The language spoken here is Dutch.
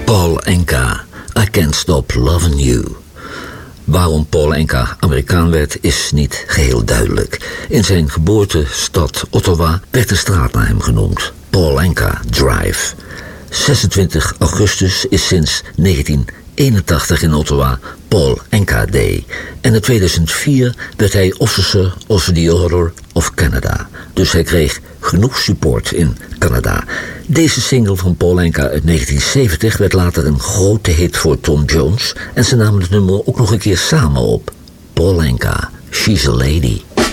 Paul Anka, I Can't Stop Loving You. Waarom Paul Anka Amerikaan werd, is niet geheel duidelijk. In zijn geboortestad Ottawa werd een straat naar hem genoemd. Paul Anka Drive. 26 augustus is sinds 1981 in Ottawa Paul Anka Day. En in 2004 werd hij Officer of the Order of Canada. Dus hij kreeg genoeg support in Canada. Deze single van Paul Anka uit 1970 werd later een grote hit voor Tom Jones. En ze namen het nummer ook nog een keer samen op. Paul Anka, She's a Lady.